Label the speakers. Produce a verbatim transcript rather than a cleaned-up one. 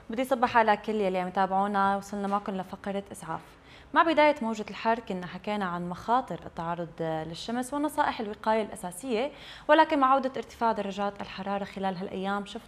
Speaker 1: بدي صبح على كل يلي عم يتابعونا. وصلنا معكم لفقرة إسعاف. مع بداية موجة الحر كنا حكينا عن مخاطر التعرض للشمس ونصائح الوقاية الأساسية، ولكن مع عودة ارتفاع درجات الحرارة خلال هالأيام شفنا